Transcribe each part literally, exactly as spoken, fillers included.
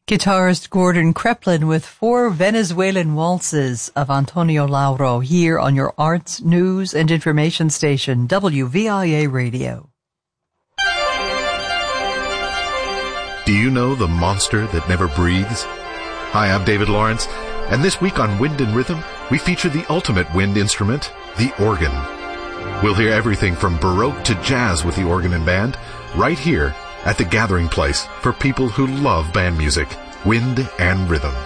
Guitarist Gordon Kreplin with four Venezuelan waltzes of Antonio Lauro here on your arts, news, and information station, W V I A Radio. Do you know the monster that never breathes? Hi, I'm David Lawrence, and this week on Wind and Rhythm, we feature the ultimate wind instrument, the organ. We'll hear everything from Baroque to jazz with the organ and band, right here at the gathering place for people who love band music, Wind and Rhythm.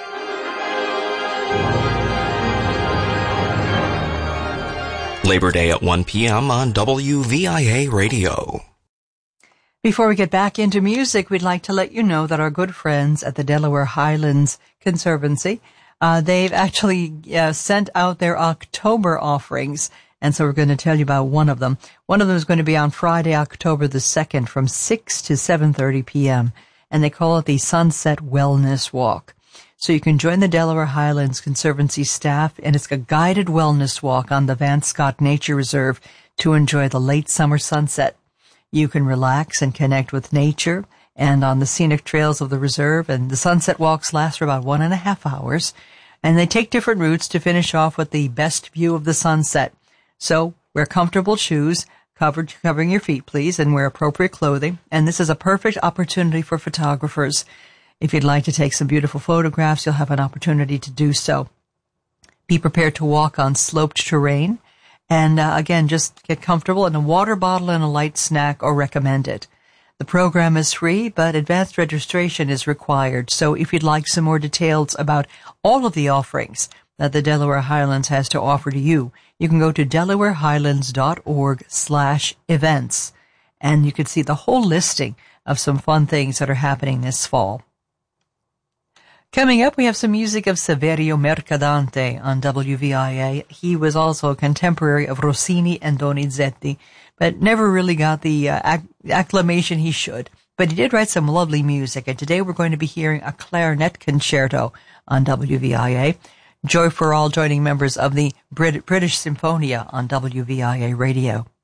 Labor Day at one p.m. on W V I A Radio. Before we get back into music, we'd like to let you know that our good friends at the Delaware Highlands Conservancy, uh, they've actually uh, sent out their October offerings. And so we're going to tell you about one of them. One of them is going to be on Friday, October the second from six to seven thirty p.m. And they call it the Sunset Wellness Walk. So you can join the Delaware Highlands Conservancy staff, and it's a guided wellness walk on the Van Scott Nature Reserve to enjoy the late summer sunset. You can relax and connect with nature and on the scenic trails of the reserve. And the sunset walks last for about one and a half hours. And they take different routes to finish off with the best view of the sunset. So wear comfortable shoes, covered, covering your feet, please, and wear appropriate clothing. And this is a perfect opportunity for photographers. If you'd like to take some beautiful photographs, you'll have an opportunity to do so. Be prepared to walk on sloped terrain. And uh, again, just get comfortable, and a water bottle and a light snack are recommended. The program is free, but advanced registration is required. So if you'd like some more details about all of the offerings that the Delaware Highlands has to offer to you, you can go to delawarehighlands.org slash events, and you can see the whole listing of some fun things that are happening this fall. Coming up, we have some music of Saverio Mercadante on W V I A. He was also a contemporary of Rossini and Donizetti, but never really got the uh, acc- acclamation he should. But he did write some lovely music, and today we're going to be hearing a clarinet concerto on W V I A. Joy for all joining members of the Brit- British Symphonia on W V I A Radio.